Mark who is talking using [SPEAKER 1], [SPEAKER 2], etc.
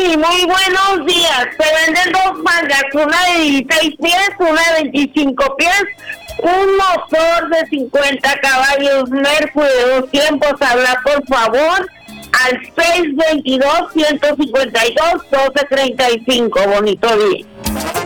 [SPEAKER 1] muy buenos días. Se venden dos mangas, una de 16 pies, una de 25 pies, un motor de 50 caballos Mercury de 2 tiempos. Habla por favor al 622-152-1235. Bonito día.